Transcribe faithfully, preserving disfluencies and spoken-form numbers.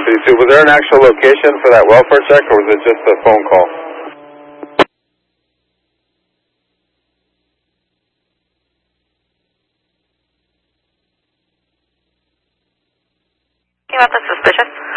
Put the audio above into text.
thirty-two. Was there an actual location for that welfare check, or was it just a phone call? Came up with suspicious